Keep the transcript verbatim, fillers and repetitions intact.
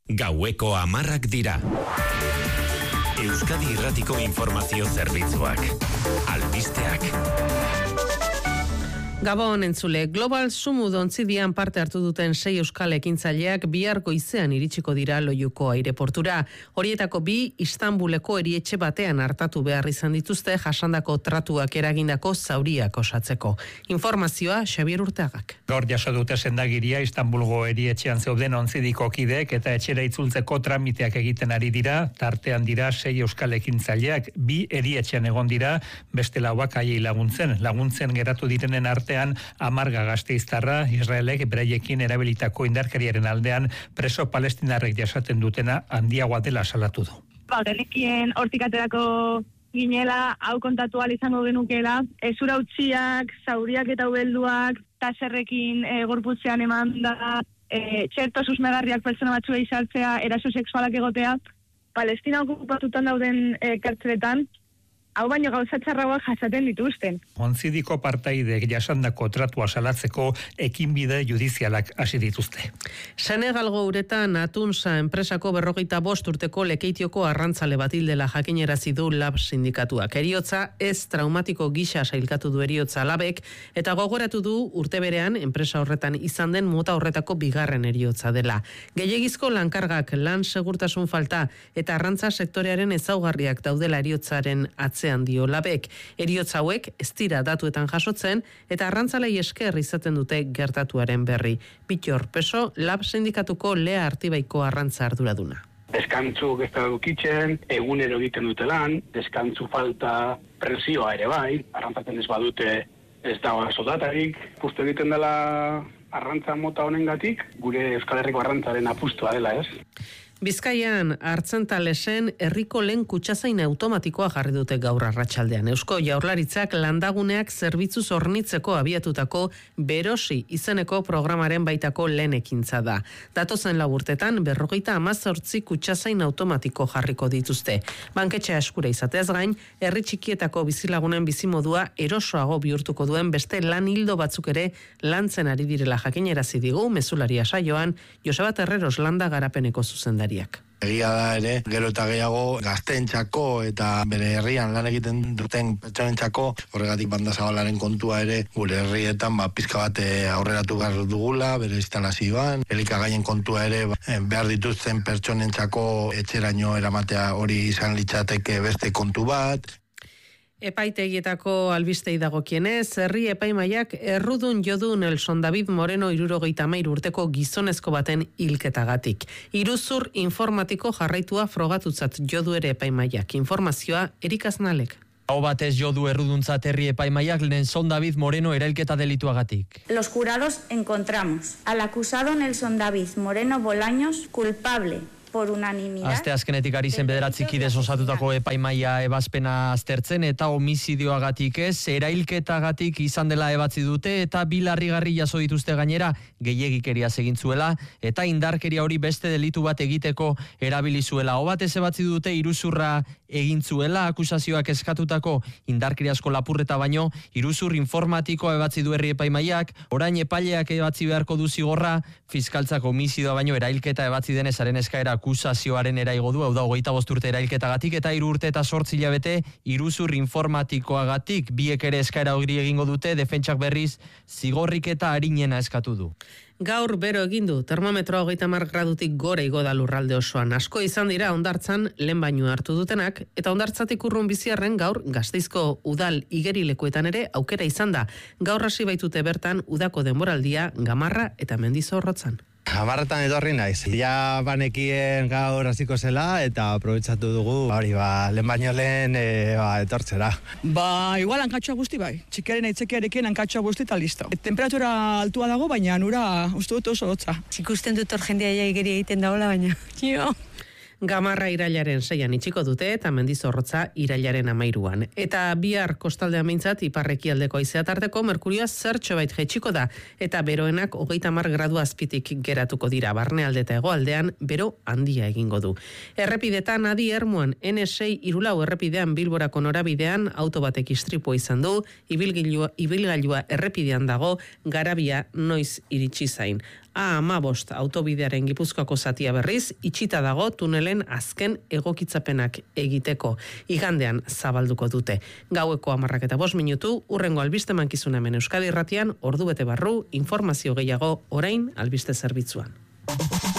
Gaueko hamarrak dira. Euskadi Irratiko Informazio Zerbitzuak. Albisteak. Gabon entzule, Global Sumud ontzidian parte hartu duten sei euskal ekintzaileak bihar goizean iritsiko dira Loiuko aireportura. Horietako bi Istanbuleko erietxe batean hartatu behar izan dituzte jasandako tratuak eragindako zauriak osatzeko. Informazioa Xabier Urteagak. Gaur jaso dute sendagiria Istanbulgo erietxean zeuden ontzidiko kideek eta etxera itzultzeko tramiteak egiten ari dira, tartean dira sei euskal ekintzaileak, bi erietxean egon dira, beste lauak haiei laguntzen, laguntzen geratu direnen arte amarga gasteiztarra Israelek beraiekin erabilitako indarkeriaren aldean preso palestinarrek jasaten dutena handiagoa dela salatu du. Ba, genekien hortik aterako ginela, hau kontatu ahal izango genukela, ezura utziak, zauriak eta ubelduak, taserrekin e, gorputzean eman da, e, txerto susmegarriak pertsona batzuei sartzea, eraso sexualak egotea, Palestina okupatutan dauden e, kartzeletan, hau baino gauzatxarragoak jasaten dituzten. Ontzidiko partaideek jasandako tratua salatzeko ekinbide judizialak hasi dituzte. Senegalgo uretan Atunsa enpresako berrogeita bost urteko Lekeitioko arrantzale bat hildela jakinerazi du Lab sindikatuak. Heriotza ez traumatiko gisa sailkatu du heriotza Labek eta gogoratu du urte berean enpresa horretan izan den mota horretako bigarren heriotza dela. Gehiegizko lankargak, lan segurtasun falta eta arrantza sektorearen ezaugarriak daudela heriotzaren atzean dio Labek. Heriotza hauek ez dira datuetan jasotzen eta arrantzalei esker izaten dute gertatuaren berri. Bittor Peso, Lab sindikatuko Lea Artibaiko arrantza arduraduna. Deskantzuk ez da dukitzen, egunero egiten dute lan, deskantzu falta presioa ere bai, arrantzaten ez badute ez da sodatarik, pustu egiten dela arrantza mota honengatik, gure Euskal Herriko arrantzaren apustua dela, ez? Bizkaian Artzentalesen herriko lehen kutsazain automatikoa jarri dute gaur arratsaldean. Eusko Jaurlaritzak landaguneak zerbitzuz hornitzeko abiatutako Berosi izeneko programaren baitako lehen ekintza da. Datozen laburtetan berrogeita hamazortzi kutsazain automatiko jarriko dituzte. Banketxea eskura izateaz gain, herri txikietako bizilagunen bizimodua erosoago bihurtuko duen beste lan hildo batzuk ere lantzen ari direla jakinerazi digu mezularia saioan Joseba Terreros landa garapeneko zuzendari. Egia da ere, gero eta gehiago gazteentzako eta bere herrian lan egiten duten pertsonentzako, horregatik bandazabalaren kontua ere gure herrietan ba, pizka bat aurreratu behar dugula, bere instalazioan, elikagaien kontua ere behar dituzten pertsonentzako etxeraino eramatea hori izan litzateke beste kontu bat. Epaitegietako albistei dagokienez, herri epaimaiak errudun jodu Nelson David Moreno hirurogeita hamairu urteko gizonezko baten hilketagatik. Iruzur informatiko jarraitua frogatutzat jodu ere epaimaiak. Informazioa Erik Aznalek. Hau batez jodu erruduntzat herri epaimaiak Nelson David Moreno erailketa delituagatik. Los jurados encontramos al acusado Nelson David Moreno Bolaños culpable por unanimidad. Aste azkenetik ari zen bederatzi kidez osatutako epaimaia ebazpena aztertzen eta homizidioagatik ez, erailketagatik izan dela ebatzi dute eta bi larrigarri jaso dituzte gainera gehiegikeria egin zuela eta indarkeria hori beste delitu bat egiteko erabili zuela. Obatez ebatzi dute iruzurra egin zuela, akusazioak eskatutako indarkeriazko lapurreta baino iruzur informatikoa ebatzi du herri epaimaiak, orain epaileak ebatzi beharko du zigorra, fiskaltzako homizidioa baino erailketa ebatzi denezaren eskaera akusazioaren eraigo du, hau da hogeita bost urte erailketagatik eta hiru urte eta zortzi hilabete iruzur informatikoagatik. Biek ere eskaera hori egingo dute, defentsak berriz zigorriketa arinena eskatu du. Gaur bero egin du, termometroa hogeita hamar gradutik gora igo da lurralde osoan. Asko izan dira hondartzan lehen baino hartu dutenak, eta hondartzatik urrun biziarren gaur Gasteizko udal igerilekuetan ere aukera izan da. Gaur hasi baitute bertan udako denboraldia Gamarra eta Mendizorrotzan. Hamarretan etorri naiz. Ja banekien gaur hasiko zela eta aprobetxatu dugu hori ba, lehen baino lehen e, ba, etortzera. Ba, igual hankatxoa guzti bai. Txikiaren aitzekiarekin hankatxoa guzti eta listo. Temperatura altua dago, baina nura uste dut oso hotza. Ikusten dut hor jendea igeri egiten dagoela, baina. Jo. Gamarra irailaren seian itxiko dute eta Mendizorrotza irailaren amairuan. Eta bihar kostaldean behintzat iparrekialdeko haizea tarteko merkurioa zertxo bait jaitsiko da eta beroenak hogeita hamar gradu azpitik geratuko dira. Barnealde eta hegoaldean bero handia egingo du. Errepidetan adi ermuan N sei hiru lau errepidean Bilborako norabidean auto batek istripua izan du, ibilgailua, ibilgailua errepidean dago, garabia noiz iritsi zain. A hamabost autobidearen Gipuzkoako zatia berriz, itxita dago tunelen azken egokitzapenak egiteko. Igandean zabalduko dute. Gaueko hamarrak eta bost minutu, urrengo albiste mankizuna hemen Euskadi Irratian, ordu bete barru, informazio gehiago orain albiste zerbitzuan.